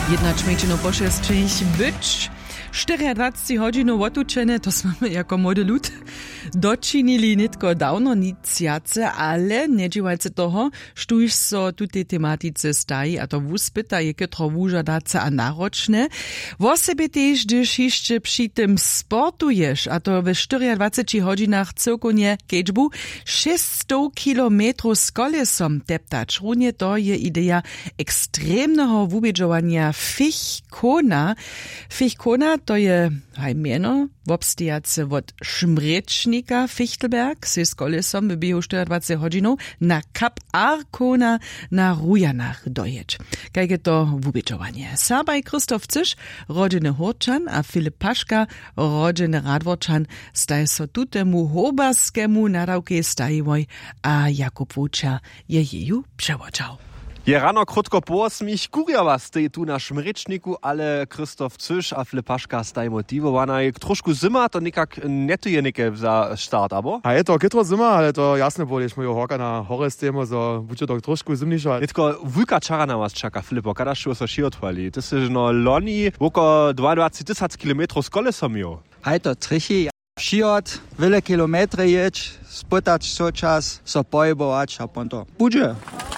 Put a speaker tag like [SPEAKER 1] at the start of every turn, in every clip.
[SPEAKER 1] Jedna čmejčino po 6 być. 24 hodiny otučene, to sme jako młody lud dočinili nitko dawno nicjace, ale nie dziewajce toho, štuž so tu tej tematice staji, a to wuspyta je kytro wużadace a naročne. Wo sebe tež, gdyż jeszcze przy tym sportujesz, a to we 24 hodzinach cyrkunie keďbu 600 kilometrów z kolesom teptać. Runie to je idea ekstremnego wubědžovania fichkona. Fichkona to je mieno wobstijace od Šmrečnika Fichtelberg z kolesom w biehu 24 hodzinów na Kap Arkona na Rujanach dojeć. Kajge to wubědžovanie. Sabaj Krzysztof Cyš, rodziny Horčan, a Filip Paška, rodziny Radvorčan, staj so tutemu hobarskemu nadawke stajivoj, a Jakub Vuča je jeju przewodzał.
[SPEAKER 2] Je rano krótko po 8 kurjawa stej tu na Šmrečniku, ale Krzysztof Cyš a Filip Paška staj motivowana. Jak trošku zima, to nikak netuje nike za start, abo?
[SPEAKER 3] A je to kytro zima, ale to jasne było, jež mojo horka na hore stejmo, so bude to trošku zimniejsze.
[SPEAKER 2] Nitko wulka czara na was czeka, Filipo, kada šuo so ši otwali? Ty si no loni oko 22 000 kilometrów z kolesom jo.
[SPEAKER 4] Hej to trichy, šiot, wiele kilometry jedź, spytać co czas, so pojebować, a pon to bude.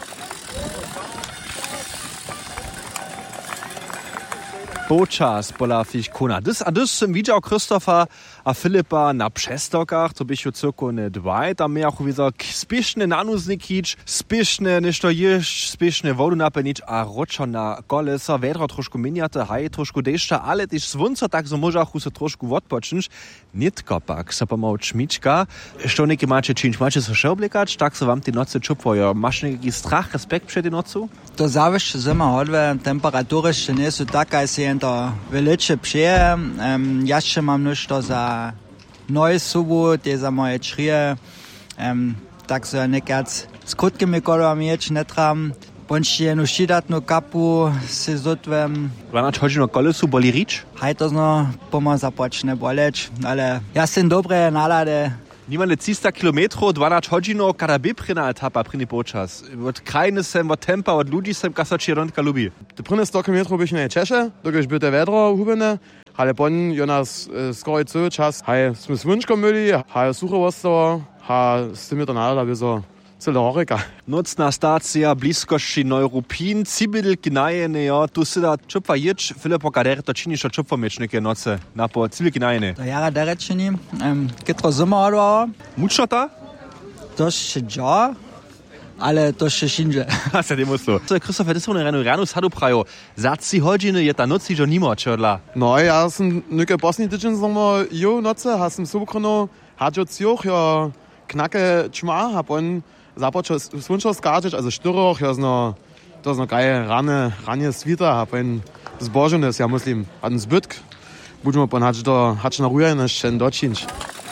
[SPEAKER 2] Počas pola fichkona. Dys sam widział Krzysztofa a Filipa na przestokach, to byś cirko ne dwaj, tam miał wiedzał spieszny nanuznik hić, spieszny ništo jeść, spieszny wodu napenić, a roczo na kolesa, vedro troszkę miniate, haj troszkę deszcza, ale też słońce, tak so może se troszkę odpocząć. Nitko pak, so pomał czmiczka, što neki macie czynić, macie se szerblikać, tak so wam te noce czupwojo. Masz neki strach, respekt przed tej nocu?
[SPEAKER 4] To zawisz zima hodve, temperatury jeszcze nie są taka, jest to veliče přeje. Jeszcze mam nešto za noje subu, te za moje črije. Tak so ja nekad s krótkimi kolami ječ netram. Bonči jednu šidatnu kapu si zotvem.
[SPEAKER 2] 12 hodin kolesu boli rič?
[SPEAKER 4] Haj to zno pomo započne boleč, ale ja sem dobre nalade.
[SPEAKER 2] Niemale 300 kilometrów, 12 hodzinów, kada by prina etapa, prini počas. Od krajiny sem, od tempa, od ludzi sem, kasa čirondka lubi.
[SPEAKER 3] Te prine 100 kilometrów byś nie Češe, dokiž by te vedro hubene, ale pon jo nas skoro cały czas, haj sme svunčko myli, haj sucho ostalo, ha s tymi to nalada by so celá horeka.
[SPEAKER 2] Nocná stácia blízkosti Neuruppin, Cibidl Gnajene, jo, tu si da čupva ječ, Filipo, kader to činiš od čupva mečnike noce, na po Cibidl Gnajene.
[SPEAKER 4] To jara derečini, kytro zima odvaro.
[SPEAKER 2] Mučota?
[SPEAKER 4] To še dža, ale to še šinže.
[SPEAKER 2] Ha, se temu slo. To je Krzysztof, ty so na ranu sadu prajo, za 3 hodiny je ta noci jo nimo čodla.
[SPEAKER 3] No, ja sem neke poslední týdžen znamo jo noce, ha sem subokrono, hadžo cioch, jo knake čma, a pon započal svunčo skáčeč, a za 4 to zno kaj rane svita, a pon zboženes, ja muslim, a ten zbytk, budemo pon hač na rujene še dočinč.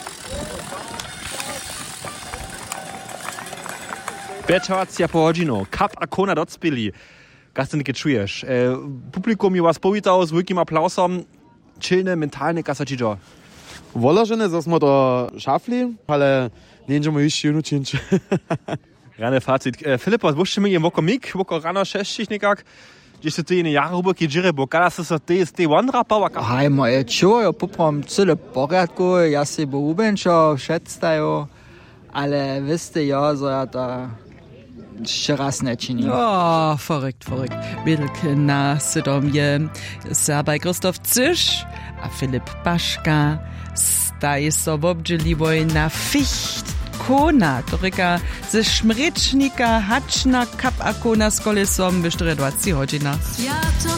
[SPEAKER 2] 25 po hodinu, Kap Arkona docpili. Kas ty neke czujesz? Publikum je was powitał z wielkim aplausom, czylne, mentalne, kasa ci jo?
[SPEAKER 3] Wolożene, że smo to szafli, ale nie będziemy już się nuczyć.
[SPEAKER 2] Rane facit. Filipo, zboście mi je woko mik, woko rano 6 nekak, gdzieś ty inne jahre huboki dżire, bo kada se ty wandra pałaka.
[SPEAKER 4] Haj, moje czujo, poprom cyle porядku, ja si bo ubenčo, všetstajo, ale wiste jo, so ja to jeszcze raz nie czyni.
[SPEAKER 1] O, verrückt. Bilk na Sydom je Sabaj Krzysztof Cyš a Filip Paška staj so wobdźeliwoj na Fichtkona, toryka ze Šmrečnika hač na Kap Arkona z kolesom w 24 hodzinach.